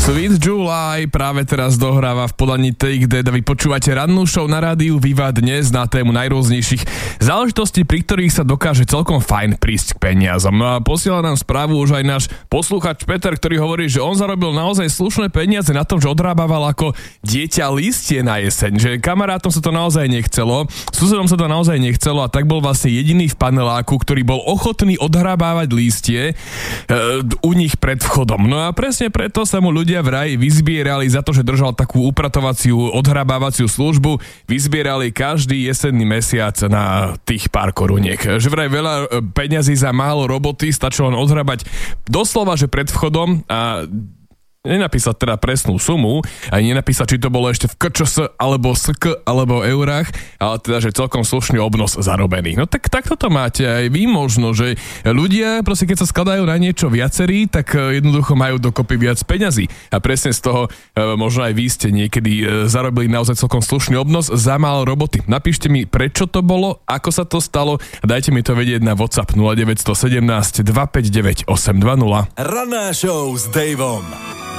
Sweet July práve teraz dohráva v podaní Take That. Vy počúvate rannú show na rádiu Viva dnes na tému najrôznejších záležitostí, pri ktorých sa dokáže celkom fajn prísť k peniazom. No a posiela nám správu už aj náš posluchač Peter, ktorý hovorí, že on zarobil naozaj slušné peniaze na tom, že odrábával ako dieťa listie na jeseň. Že kamarátom sa to naozaj nechcelo, susedom sa to naozaj nechcelo a tak bol vlastne jediný v paneláku, ktorý bol ochotný odhrábávať listie u nich pred vchodom. No a presne preto sa mu ľudia vraj vyzbierali za to, že držal takú upratovaciu, odhrabávaciu službu, vyzbierali každý jesenný mesiac na tých pár koruniek. Že vraj veľa peňazí za málo roboty, stačilo len odhrabať doslova, že pred vchodom a nenapísať teda presnú sumu, aj nenapísať, či to bolo ešte v KČS, alebo SK, alebo eurách, ale teda, že celkom slušný obnos zarobený. No tak takto to máte aj vy možno, že ľudia proste keď sa skladajú na niečo viacerí, tak jednoducho majú dokopy viac peňazí. A presne z toho možno aj vy ste niekedy zarobili naozaj celkom slušný obnos za málo roboty. Napíšte mi, prečo to bolo, ako sa to stalo a dajte mi to vedieť na WhatsApp 0917 259 820. Ranná show s Daveom.